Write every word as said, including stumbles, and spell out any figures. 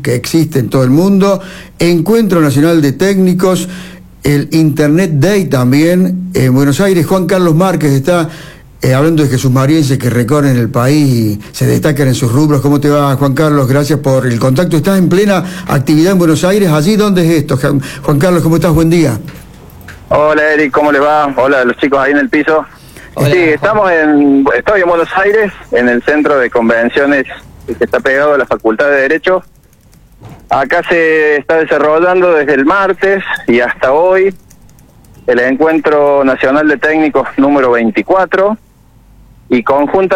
que existe en todo el mundo, Encuentro Nacional de Técnicos, el Internet Day también en Buenos Aires. Juan Carlos Márquez está eh, hablando de jesúsmarienses que recorren el país y se destacan en sus rubros. ¿Cómo te va, Juan Carlos? Gracias por el contacto. Estás en plena actividad en Buenos Aires. ¿Allí dónde es esto? Juan Carlos, ¿cómo estás? Buen día. Hola, Eric, ¿cómo les va? Hola, los chicos ahí en el piso. Hola, sí, estamos en, estoy en Buenos Aires, en el centro de convenciones que está pegado a la Facultad de Derecho. Acá se está desarrollando desde el martes y hasta hoy el Encuentro Nacional de Técnicos número veinticuatro y conjunta